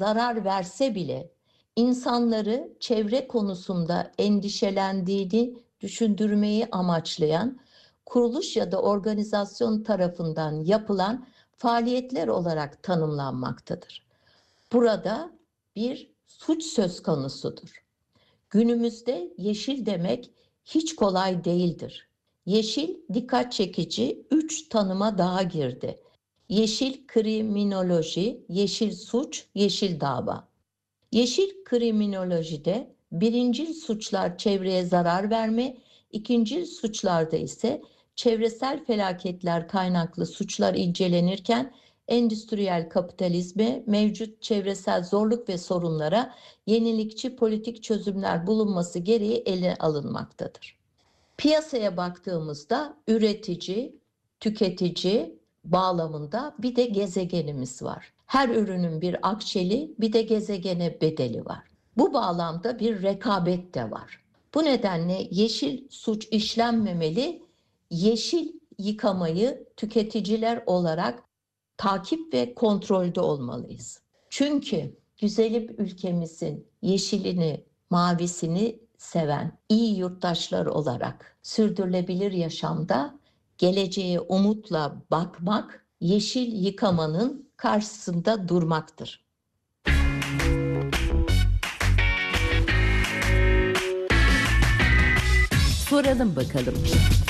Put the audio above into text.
zarar verse bile insanları çevre konusunda endişelendiğini düşündürmeyi amaçlayan kuruluş ya da organizasyon tarafından yapılan faaliyetler olarak tanımlanmaktadır. Burada bir suç söz konusudur. Günümüzde yeşil demek hiç kolay değildir. Yeşil dikkat çekici 3 tanıma daha girdi. Yeşil kriminoloji, yeşil suç, yeşil dava. Yeşil kriminolojide birincil suçlar çevreye zarar verme, ikincil suçlarda ise çevresel felaketler kaynaklı suçlar incelenirken endüstriyel kapitalizme, mevcut çevresel zorluk ve sorunlara yenilikçi politik çözümler bulunması gereği ele alınmaktadır. Piyasaya baktığımızda üretici, tüketici bağlamında bir de gezegenimiz var. Her ürünün bir akçeli, bir de gezegene bedeli var. Bu bağlamda bir rekabet de var. Bu nedenle yeşil suç işlenmemeli, yeşil yıkamayı tüketiciler olarak takip ve kontrolde olmalıyız. Çünkü güzelim ülkemizin yeşilini, mavisini seven iyi yurttaşlar olarak sürdürülebilir yaşamda geleceğe umutla bakmak, yeşil yıkamanın karşısında durmaktır. Soralım bakalım.